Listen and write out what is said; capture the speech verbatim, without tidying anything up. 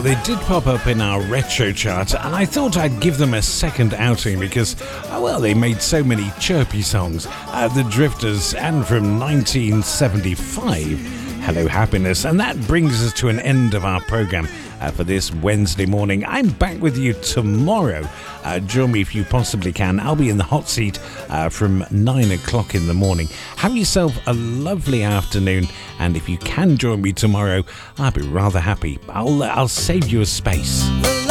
Well, they did pop up in our retro chart, and I thought I'd give them a second outing because, oh, well, they made so many chirpy songs. Uh, the Drifters, and from nineteen seventy-five, Hello Happiness. And that brings us to an end of our programme uh, for this Wednesday morning. I'm back with you tomorrow. Uh, join me if you possibly can. I'll be in the hot seat uh, from nine o'clock in the morning. Have yourself a lovely afternoon, and if you can join me tomorrow, I'll be rather happy. I'll, I'll save you a space.